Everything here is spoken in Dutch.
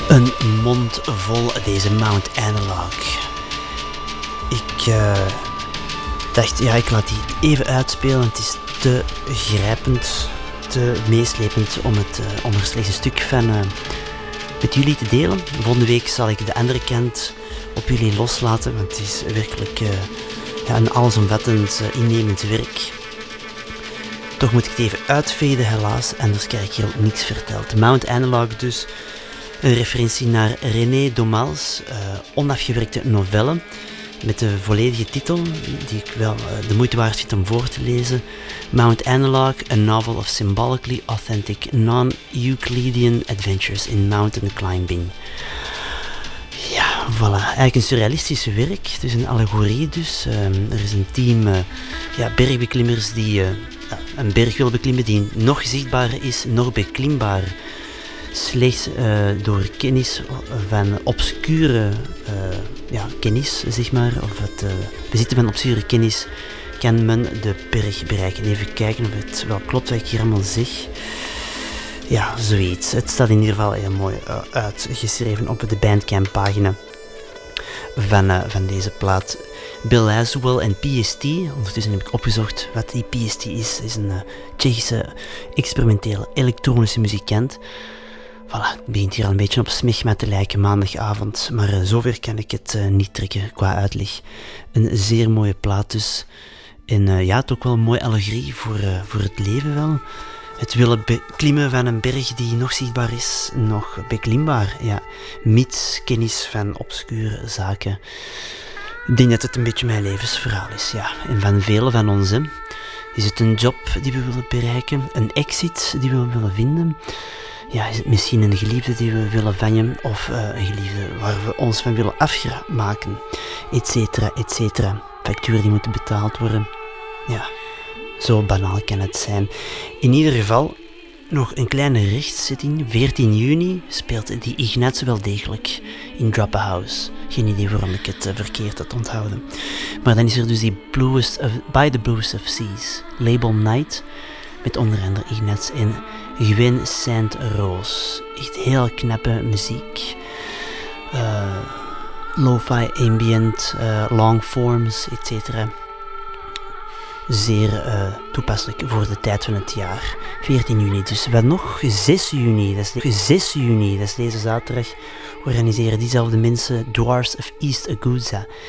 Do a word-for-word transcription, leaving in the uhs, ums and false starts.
Een mond vol deze Mount Analog. Ik uh, dacht, ja, ik laat die even uitspelen. Het is te grijpend, te meeslepend om het uh, om er slechts een stuk van uh, met jullie te delen. Volgende week zal ik de andere kant op jullie loslaten, want het is werkelijk uh, ja, een allesomvattend uh, innemend werk. Toch moet ik het even uitveden, helaas, anders krijg ik hier ook niets verteld. Mount Analog dus. Een referentie naar René Domals, uh, onafgewerkte novelle, met de volledige titel, die ik wel uh, de moeite waard vind om voor te lezen. Mount Analog, a novel of symbolically authentic non-Euclidean adventures in mountain climbing. Ja, voilà. Eigenlijk een surrealistisch werk, het is een allegorie dus. Uh, er is een team uh, ja, bergbeklimmers die uh, een berg willen beklimmen die nog zichtbaar is, nog beklimbaar. Slechts uh, door kennis van obscure uh, ja, kennis, zeg maar, of het uh, bezitten van obscure kennis, kan men de berg bereiken. Even kijken of het wel klopt wat ik hier allemaal zeg. Ja, zoiets. Het staat in ieder geval heel mooi uh, uitgeschreven op de Bandcamp pagina van, uh, van deze plaat. Bill Laswell en P S T. Ondertussen heb ik opgezocht wat die P S T is. Het is een uh, Tsjechische experimentele elektronische muzikant. Voilà, het begint hier al een beetje op smegma te lijken maandagavond, maar uh, zover kan ik het uh, niet trekken qua uitleg. Een zeer mooie plaat dus. En uh, ja, het ook wel een mooie allegorie voor, uh, voor het leven wel. Het willen beklimmen van een berg die nog zichtbaar is, nog beklimbaar. Ja, mits kennis van obscure zaken. Ik denk dat het een beetje mijn levensverhaal is, ja. En van velen van ons, hè. Is het een job die we willen bereiken, een exit die we willen vinden? Ja, is het misschien een geliefde die we willen vangen of uh, een geliefde waar we ons van willen afmaken, et cetera, et cetera. Facturen die moeten betaald worden. Ja, zo banaal kan het zijn. In ieder geval, nog een kleine rechtszitting. veertien juni speelt die Ignatz wel degelijk in Drop a House. Geen idee waarom ik het uh, verkeerd had onthouden. Maar dan is er dus die Bluest of, By the Bluest of Seas, Label Night, met onder andere Ignatz en Gwen Saint-Rose. Echt heel knappe muziek. Uh, lo-fi, ambient, uh, longforms, et cetera. Zeer uh, toepasselijk voor de tijd van het jaar. veertien juni. Dus wat nog? zes juni. Dat is, de, zes juni, dat is deze zaterdag. Organiseren diezelfde mensen Dwarfs of East Aguza